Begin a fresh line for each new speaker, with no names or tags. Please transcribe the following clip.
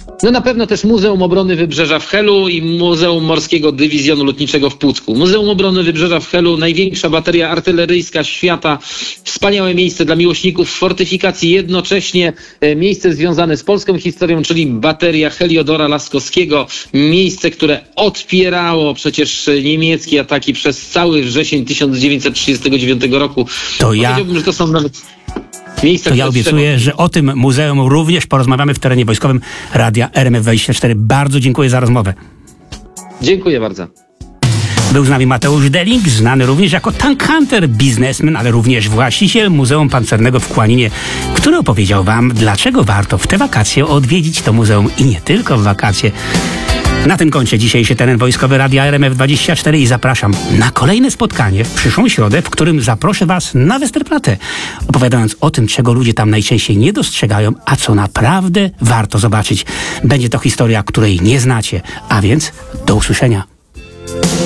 No na pewno też Muzeum Obrony Wybrzeża w Helu i Muzeum Morskiego Dywizjonu Lotniczego w Pucku. Muzeum Obrony Wybrzeża w Helu, największa bateria artyleryjska świata, wspaniałe miejsce dla miłośników fortyfikacji, jednocześnie miejsce związane z polską historią, czyli bateria Heliodora Laskowskiego, miejsce, które odpierało przecież niemieckie ataki przez cały wrzesień 1939 roku. Powiedziałbym, że to są nawet miejsca,
to ja obiecuję, że o tym muzeum również porozmawiamy w terenie wojskowym Radia RMF24. Bardzo dziękuję za rozmowę.
Dziękuję bardzo.
Był z nami Mateusz Deling, znany również jako tank hunter, biznesmen, ale również właściciel Muzeum Pancernego w Kłaninie, który opowiedział wam, dlaczego warto w te wakacje odwiedzić to muzeum i nie tylko w wakacje. Na tym kończę dzisiejszy teren wojskowy Radia RMF24 i zapraszam na kolejne spotkanie w przyszłą środę, w którym zaproszę was na Westerplatte, opowiadając o tym, czego ludzie tam najczęściej nie dostrzegają, a co naprawdę warto zobaczyć. Będzie to historia, której nie znacie, a więc do usłyszenia.